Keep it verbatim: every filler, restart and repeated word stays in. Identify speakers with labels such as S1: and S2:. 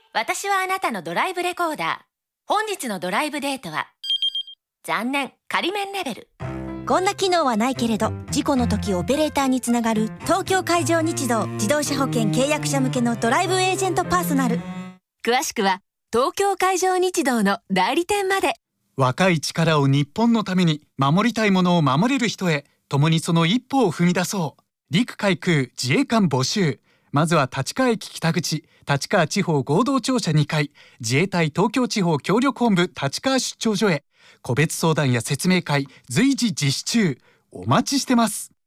S1: 私はあなたのドライブレコーダー。本日のドライブデートは残念、仮免レベル。
S2: こんな機能はないけれど、事故の時オペレーターにつながる東京海上日動自動車保険契約者向けのドライブエージェントパーソナル。
S1: 詳しくは東京海上日動の代理店まで。
S3: 若い力を日本のために、守りたいものを守れる人へ、共にその一歩を踏み出そう。陸海空自衛官募集。まずは立川駅北口、立川地方合同庁舎にかい、自衛隊東京地方協力本部立川出張所へ。個別相談や説明会随時実施中。お待ちしてます。